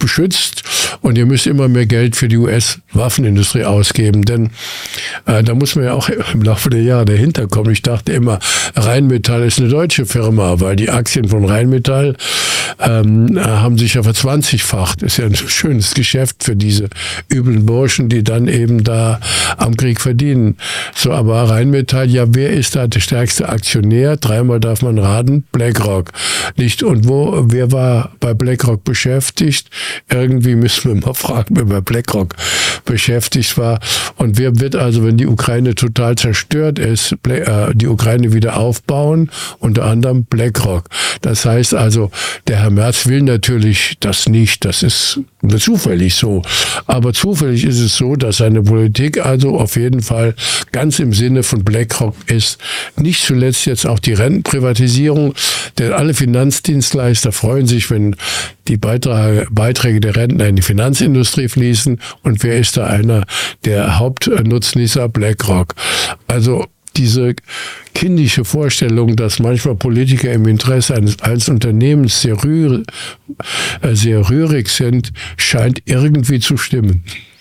beschützt und ihr müsst immer mehr Geld für die US-Waffenindustrie ausgeben. Denn da muss man ja auch im Laufe der Jahre dahinter kommen. Ich dachte immer, Rheinmetall ist eine deutsche Firma, weil die Aktien von Rheinmetall haben sich ja verzwanzigfacht. Ist ja ein schönes Geschäft für diese üblen Burschen, die dann eben da am Krieg verdienen. So, aber Rheinmetall, ja, wer ist da der stärkste Aktionär? Dreimal darf man raten, BlackRock. Nicht? Und wer war bei BlackRock beschäftigt? Irgendwie müssen wir mal fragen, wer bei BlackRock beschäftigt war. Und wer wird also, wenn die Ukraine total zerstört ist, die Ukraine wieder aufbauen? Unter anderem BlackRock. Das heißt also, der Herr Merz will natürlich das nicht. Das ist zufällig so. Aber zufällig ist es so, dass seine Politik also auf jeden Fall ganz im Sinne von BlackRock ist. Nicht zuletzt jetzt auch die Rentenprivatisierung, denn alle Finanzdienstleister freuen sich, wenn die Beiträge der Rentner in die Finanzindustrie fließen. Und wer ist da einer der Hauptnutznießer? BlackRock. Also diese kindische Vorstellung, dass manchmal Politiker im Interesse eines Unternehmens sehr rührig sind, scheint irgendwie zu stimmen.